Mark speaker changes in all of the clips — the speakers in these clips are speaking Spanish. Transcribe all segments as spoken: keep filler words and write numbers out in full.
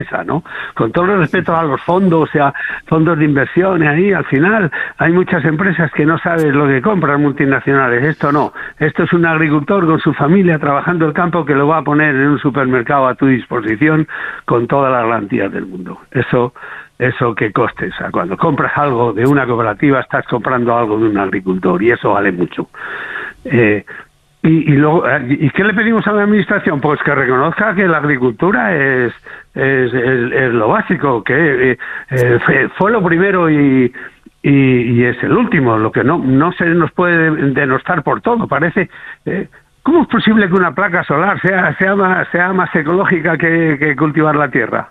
Speaker 1: ¿no? Con todo el respeto a los fondos, o sea, fondos de inversión, y ahí al final hay muchas empresas que no saben lo que compran, multinacionales. Esto no, esto es un agricultor con su familia trabajando el campo que lo va a poner en un supermercado a tu disposición con todas las garantías del mundo. Eso, eso que coste, o sea, cuando compras algo de una cooperativa estás comprando algo de un agricultor y eso vale mucho. Eh, Y, y luego, ¿y qué le pedimos a la administración? Pues que reconozca que la agricultura es es, es, es lo básico, que eh, fue, fue lo primero y, y, y es el último. Lo que no no se nos puede denostar por todo. Parece, eh, ¿cómo es posible que una placa solar sea sea más sea más ecológica que, que cultivar la tierra?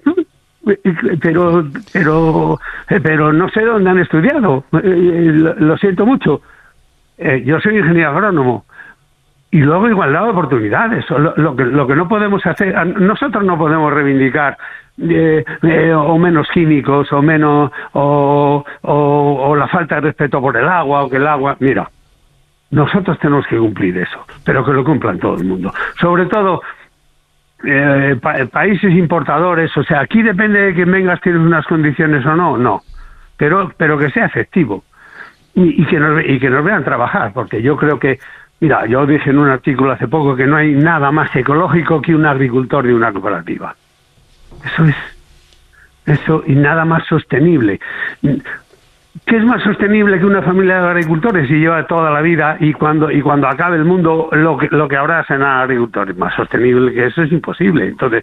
Speaker 1: Pero pero pero no sé dónde han estudiado. Eh, lo, lo siento mucho. Eh, yo soy ingeniero agrónomo. Y luego igualdad de oportunidades. Lo, lo, que, lo que no podemos hacer, nosotros no podemos reivindicar eh, eh, o menos químicos o menos o, o, o la falta de respeto por el agua o que el agua. Mira, nosotros tenemos que cumplir eso, pero que lo cumplan todo el mundo. Sobre todo eh, pa, países importadores. O sea, aquí depende de que vengas tienes unas condiciones o no, no, pero pero que sea efectivo y, y que nos y que nos vean trabajar, porque yo creo que Mira, yo dije en un artículo hace poco que no hay nada más ecológico que un agricultor de una cooperativa. Eso es, eso y nada más sostenible. ¿Qué es más sostenible que una familia de agricultores y lleva toda la vida y cuando y cuando acabe el mundo lo que lo que habrá serán agricultores? Más sostenible que eso es imposible. Entonces,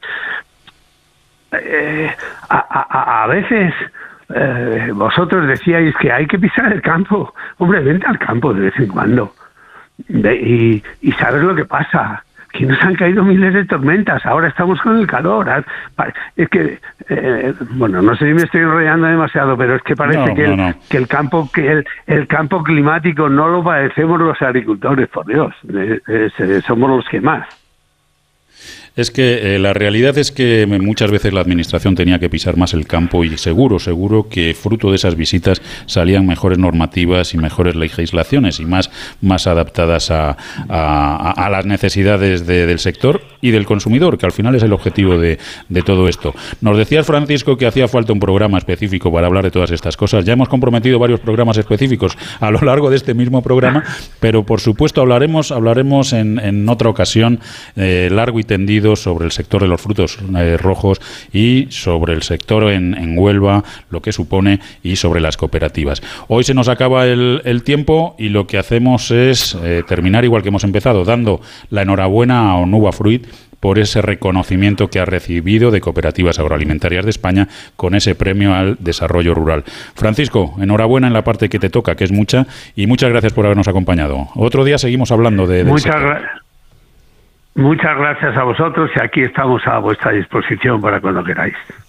Speaker 1: eh, a, a, a veces eh, vosotros decíais que hay que pisar el campo. Hombre, vente al campo de vez en cuando. De, y, y sabes lo que pasa, que nos han caído miles de tormentas, ahora estamos con el calor. Es que, eh, bueno, no sé si me estoy enrollando demasiado, pero es que parece no, que, no, no. El, que el campo que el, el campo climático no lo padecemos los agricultores, por Dios, eh, eh, somos los que más.
Speaker 2: Es que eh, la realidad es que muchas veces la administración tenía que pisar más el campo y seguro, seguro que fruto de esas visitas salían mejores normativas y mejores legislaciones y más, más adaptadas a, a, a las necesidades de, del sector y del consumidor, que al final es el objetivo de, de todo esto. Nos decías, Francisco, que hacía falta un programa específico para hablar de todas estas cosas. Ya hemos comprometido varios programas específicos a lo largo de este mismo programa, pero por supuesto hablaremos, hablaremos en, en otra ocasión eh, largo y tendido sobre el sector de los frutos eh, rojos y sobre el sector en, en Huelva, lo que supone, y sobre las cooperativas. Hoy se nos acaba el, el tiempo y lo que hacemos es eh, terminar igual que hemos empezado, dando la enhorabuena a Onuba Fruit por ese reconocimiento que ha recibido de Cooperativas Agroalimentarias de España con ese premio al desarrollo rural. Francisco, enhorabuena en la parte que te toca, que es mucha, y muchas gracias por habernos acompañado. Otro día seguimos hablando de...
Speaker 1: Muchas gracias. Muchas gracias a vosotros y aquí estamos a vuestra disposición para cuando queráis.